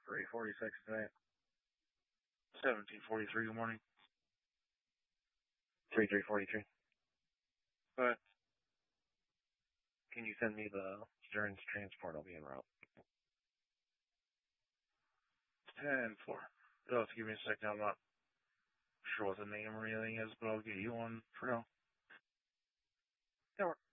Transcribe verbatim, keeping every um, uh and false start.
three forty-six today. seventeen forty-three, good morning. three three forty-three. But can you send me the Stearns transport? I'll be en route. ten four. You'll have to give me a second. I'm not sure what the name or anything is, but I'll get you one for now. That works.